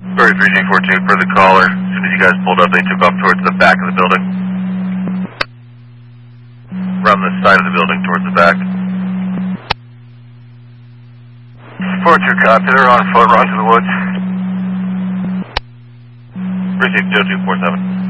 Sorry, 3G14 for the caller. As soon as you guys pulled up, they took off towards the back of the building. From the side of the building towards the back. 4-2 copy, they're on foot, run to the woods. Precinct 0247.